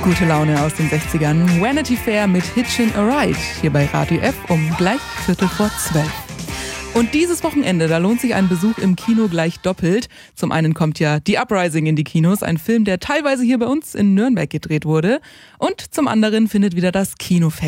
Gute Laune aus den 60ern. Vanity Fair mit Hitchin' a Ride. Hier bei Radio F um gleich 11:45. Und dieses Wochenende, da lohnt sich ein Besuch im Kino gleich doppelt. Zum einen kommt ja The Uprising in die Kinos, ein Film, der teilweise hier bei uns in Nürnberg gedreht wurde. Und zum anderen findet wieder das Kinofest